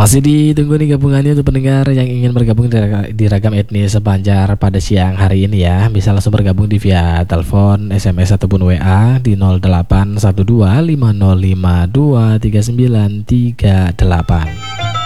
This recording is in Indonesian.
Masih ditunggu nih gabungannya untuk pendengar yang ingin bergabung di ragam etnis Banjar pada siang hari ini ya. Bisa langsung bergabung di via telepon, SMS ataupun WA di 0812 5052 3938.